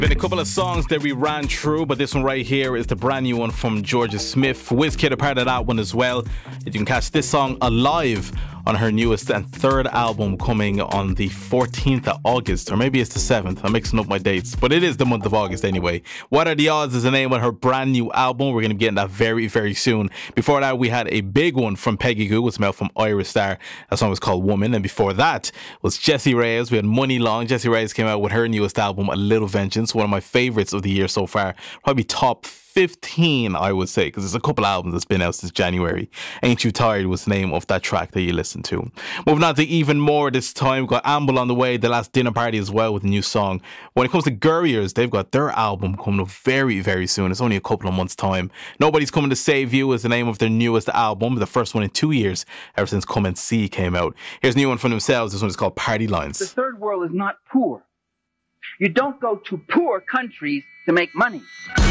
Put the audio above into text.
Been a couple of songs that we ran through, but this one right here is the brand new one from Georgia Smith. Wizkid a part of that one as well. You can catch this song Alive on her newest and third album coming on the 14th of August, or maybe it's the 7th. I'm mixing up my dates, but it is the month of August anyway. What Are the Odds is the name of her brand new album. We're going to be getting that very, very soon. Before that, we had a big one from Peggy Gou. It's out from Ira Star. That song was called Woman. And before that was Jessie Reyez. We had Money Long. Jessie Reyez came out with her newest album, A Little Vengeance. One of my favorites of the year so far. Probably top 15, I would say, because there's a couple albums that's been out since January. Ain't You Tired was the name of that track that you listened to. Moving on to even more this time, we've got Amble on the way, The Last Dinner Party as well with a new song. When it comes to Gurriers, they've got their album coming up very, very soon. It's only a couple of months' time. Nobody's Coming to Save You is the name of their newest album, the first one in 2 years, ever since Come and See came out. Here's a new one from themselves. This one is called Party Lines. The third world is not poor. You don't go to poor countries to make money.